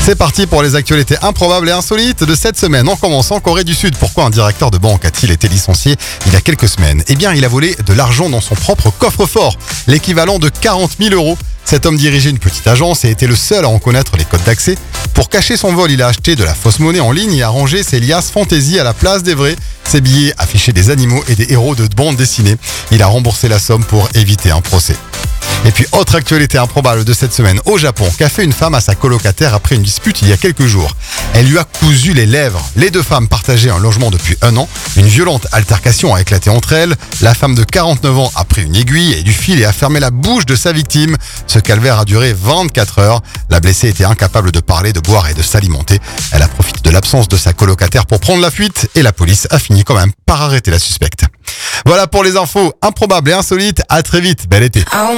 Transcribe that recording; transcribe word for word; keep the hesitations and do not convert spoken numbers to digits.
C'est parti pour les actualités improbables et insolites de cette semaine. On commence en Corée du Sud. Pourquoi un directeur de banque a-t-il été licencié il y a quelques semaines ? Eh bien, il a volé de l'argent dans son propre coffre-fort, l'équivalent de quarante mille euros. Cet homme dirigeait une petite agence et était le seul à en connaître les codes d'accès. Pour cacher son vol, il a acheté de la fausse monnaie en ligne et a rangé ses liasses fantaisie à la place des vrais. Ses billets affichaient des animaux et des héros de bande dessinée. Il a remboursé la somme pour éviter un procès. Et puis, autre actualité improbable de cette semaine, au Japon, qu'a fait une femme à sa colocataire après une dispute il y a quelques jours. Elle lui a cousu les lèvres. Les deux femmes partageaient un logement depuis un an. Une violente altercation a éclaté entre elles. La femme de quarante-neuf ans a pris une aiguille et du fil et a fermé la bouche de sa victime. Ce calvaire a duré vingt-quatre heures. La blessée était incapable de parler, de boire et de s'alimenter. Elle a profité de l'absence de sa colocataire pour prendre la fuite et la police a fini quand même par arrêter la suspecte. Voilà pour les infos improbables et insolites. À très vite. Bel été.